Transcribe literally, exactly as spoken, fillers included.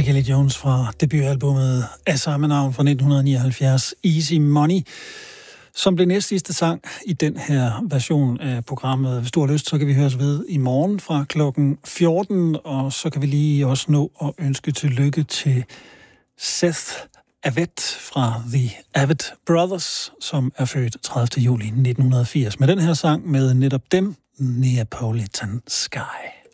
Michael Kelly Jones fra debutalbummet af samme navn fra nitten nioghalvfjerds, Easy Money, som blev næst sidste sang i den her version af programmet. Hvis du har lyst, så kan vi høres ved i morgen fra klokken fjorten, og så kan vi lige også nå at ønske tillykke til Seth Avett fra The Avett Brothers, som er født tredivte juli nitten firs. Med den her sang med netop dem, Neapolitan Sky.